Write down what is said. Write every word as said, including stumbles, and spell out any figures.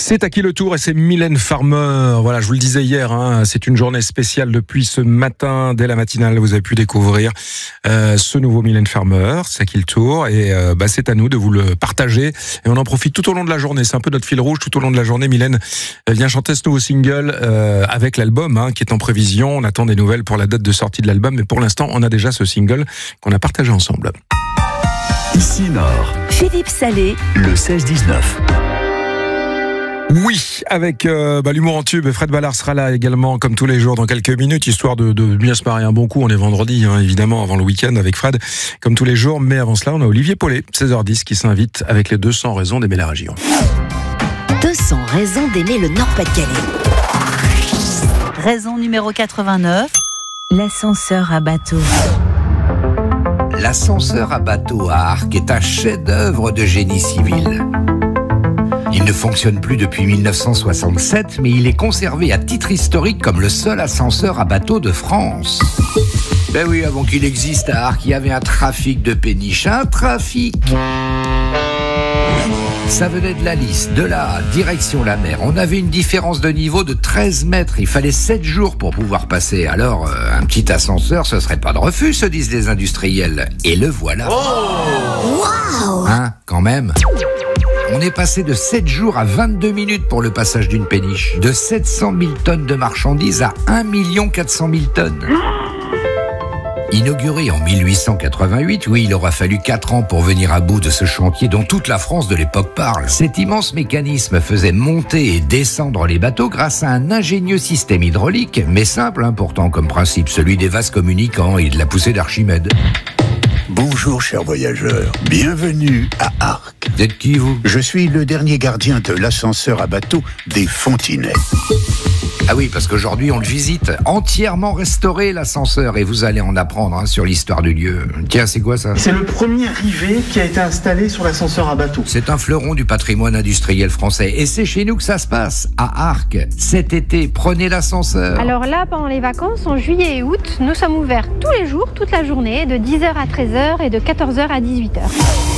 C'est à qui le tour et c'est Mylène Farmer. Voilà, je vous le disais hier, hein, c'est une journée spéciale depuis ce matin. Dès la matinale, vous avez pu découvrir euh, ce nouveau Mylène Farmer. C'est à qui le tour et euh, bah, c'est à nous de vous le partager. Et on en profite tout au long de la journée. C'est un peu notre fil rouge. Tout au long de la journée, Mylène vient chanter ce nouveau single euh, avec l'album hein, qui est en prévision. On attend des nouvelles pour la date de sortie de l'album. Mais pour l'instant, on a déjà ce single qu'on a partagé ensemble. Ici Nord. Philippe Salé. Le seize dix-neuf. Oui, avec euh, bah, l'humour en tube. Fred Ballard sera là également, comme tous les jours, dans quelques minutes, histoire de, de bien se marrer un bon coup. On est vendredi, hein, évidemment, avant le week-end avec Fred, comme tous les jours. Mais avant cela, on a Olivier Paulet, seize heures dix, qui s'invite avec les deux cents raisons d'aimer la région. deux cents raisons d'aimer le Nord-Pas-de-Calais. Raison numéro quatre-vingt-neuf. L'ascenseur à bateau. L'ascenseur à bateau à Arques est un chef-d'œuvre de génie civil. Il ne fonctionne plus depuis mille neuf cent soixante-sept, mais il est conservé à titre historique comme le seul ascenseur à bateau de France. Ben oui, avant qu'il existe à Arques, il y avait un trafic de péniches, un trafic. Ça venait de la Lys, de là, direction la mer. On avait une différence de niveau de treize mètres. Il fallait sept jours pour pouvoir passer. Alors, euh, un petit ascenseur, ce serait pas de refus, se disent les industriels. Et le voilà. Oh wow. Hein, quand même. On est passé de sept jours à vingt-deux minutes pour le passage d'une péniche. De sept cent mille tonnes de marchandises à un million quatre cent mille tonnes. Inauguré en mille huit cent quatre-vingt-huit, oui, il aura fallu quatre ans pour venir à bout de ce chantier dont toute la France de l'époque parle. Cet immense mécanisme faisait monter et descendre les bateaux grâce à un ingénieux système hydraulique, mais simple hein, pourtant comme principe, celui des vases communicants et de la poussée d'Archimède. Bonjour chers voyageurs, bienvenue à Arques. Vous êtes qui vous ? Je suis le dernier gardien de l'ascenseur à bateau des Fontinets. Ah oui, parce qu'aujourd'hui on le visite, entièrement restauré l'ascenseur, et vous allez en apprendre hein, sur l'histoire du lieu. Tiens, c'est quoi ça ? C'est le premier rivet qui a été installé sur l'ascenseur à bateau. C'est un fleuron du patrimoine industriel français, et c'est chez nous que ça se passe, à Arques. Cet été, prenez l'ascenseur. Alors là, pendant les vacances, en juillet et août, nous sommes ouverts tous les jours, toute la journée, de dix heures à treize heures et de quatorze heures à dix-huit heures.